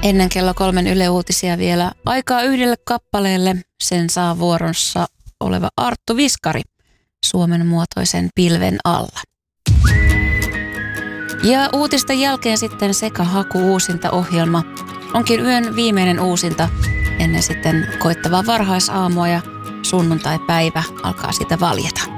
Ennen kello 3 Yle Uutisia vielä aikaa yhdelle kappaleelle. Sen saa vuorossa oleva Arttu Viskari Suomen muotoisen pilven alla. Ja uutisten jälkeen sitten Seka Haku uusinta ohjelma onkin yön viimeinen uusinta ennen sitten koittavaa varhaisaamua ja sunnuntai-päivä alkaa sitä valjeta.